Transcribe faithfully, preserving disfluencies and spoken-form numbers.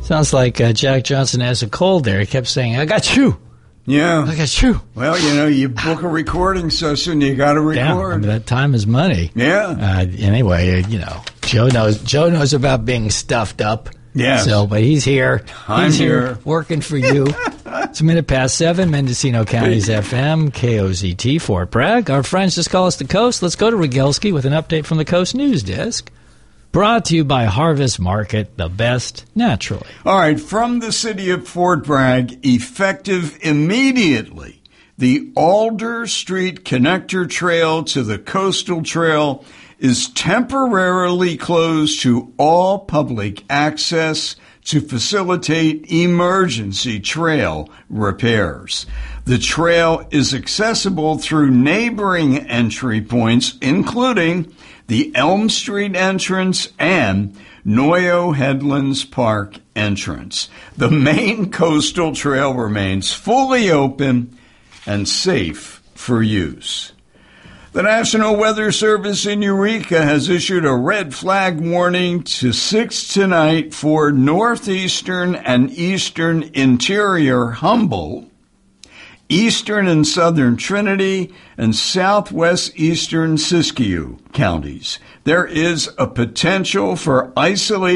Sounds like uh, Jack Johnson has a cold there. He kept saying, I got you. Yeah. I got you. Well, you know, you book a recording session, you got to record. Yeah, I mean, that time is money. Yeah. Uh, anyway, uh, you know, Joe knows Joe knows about being stuffed up. Yeah. So, but he's here. I'm he's here, here. working for you. It's a minute past seven, Mendocino County's F M, K O Z T, Fort Bragg. Our friends just call us the Coast. Let's go to Rogelski with an update from the Coast News Desk. Brought to you by Harvest Market, the best naturally. All right, from the city of Fort Bragg, effective immediately, the Alder Street Connector Trail to the Coastal Trail is temporarily closed to all public access to facilitate emergency trail repairs. The trail is accessible through neighboring entry points, including the Elm Street entrance and Noyo Headlands Park entrance. The main coastal trail remains fully open and safe for use. The National Weather Service in Eureka has issued a red flag warning to six tonight for northeastern and eastern interior Humboldt, eastern and southern Trinity, and southwest eastern Siskiyou counties. There is a potential for isolated